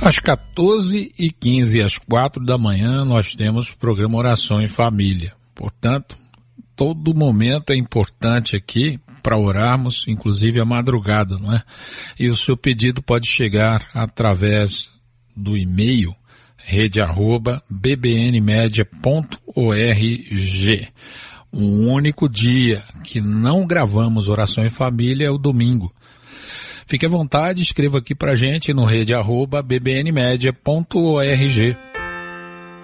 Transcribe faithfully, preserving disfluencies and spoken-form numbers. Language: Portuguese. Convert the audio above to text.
Às quatorze e quinze, às quatro da manhã, nós temos o programa Oração em Família. Portanto, todo momento é importante aqui para orarmos, inclusive a madrugada, não é? E o seu pedido pode chegar através do e-mail rede arroba b b n media ponto org. Um único dia que não gravamos Oração em Família é o domingo. Fique à vontade, escreva aqui pra gente no rede arroba b b n media ponto org.